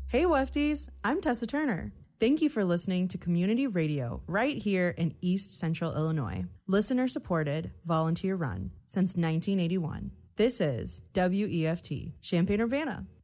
Hey Wefties, I'm Tessa Turner. Thank you for listening to community radio right here in East Central Illinois. Listener supported, volunteer run since 1981. This is WEFT, Champaign-Urbana.